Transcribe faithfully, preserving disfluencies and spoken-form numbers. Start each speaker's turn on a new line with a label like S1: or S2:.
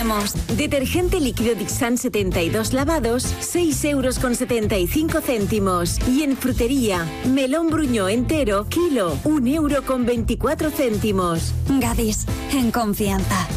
S1: tenemos.
S2: Detergente líquido Dixan setenta y dos lavados, seis euros con setenta y cinco céntimos. Y en frutería, melón bruñó entero, kilo, un euro con veinticuatro céntimos.
S1: Gadis, en confianza.